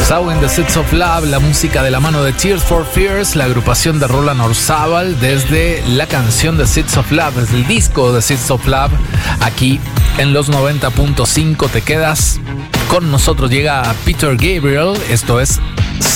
Sowing the Seeds of Love, la música de la mano de Tears for Fears, la agrupación de Roland Orzabal, desde la canción de Seeds of Love, desde el disco de Seeds of Love, aquí en los 90.5. Te quedas con nosotros, llega Peter Gabriel, esto es